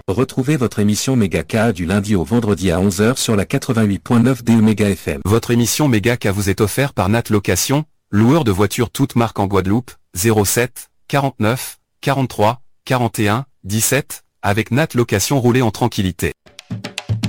Retrouvez votre émission Méga du lundi au vendredi à 11 h sur la 88.9 DE Méga FM. Votre émission Méga vous est offerte par Nat Location, loueur de voitures toutes marques en Guadeloupe, 07 49 43 41 17, avec Nat Location, roulez en tranquillité.